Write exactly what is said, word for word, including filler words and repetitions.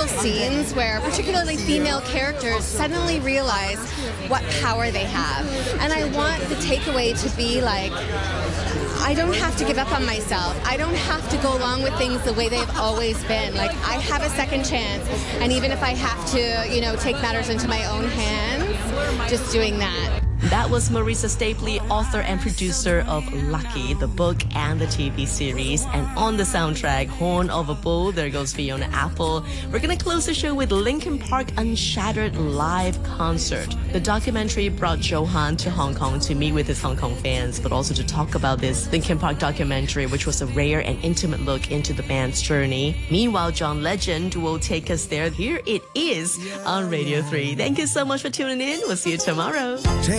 powerful scenes where particularly female characters suddenly realize what power they have. And I want the takeaway to be like, I don't have to give up on myself. I don't have to go along with things the way they've always been. Like, I have a second chance. And even if I have to, you know, take matters into my own hands, just doing that. That was Marisa Stapley, author and producer of Lucky, the book and the T V series. And on the soundtrack, Horn of a Bull, there goes Fiona Apple. We're going to close the show with Linkin Park Unshattered live concert. The documentary brought Johan to Hong Kong to meet with his Hong Kong fans, but also to talk about this Linkin Park documentary, which was a rare and intimate look into the band's journey. Meanwhile, John Legend will take us there. Here it is on Radio three. Thank you so much for tuning in. We'll see you tomorrow.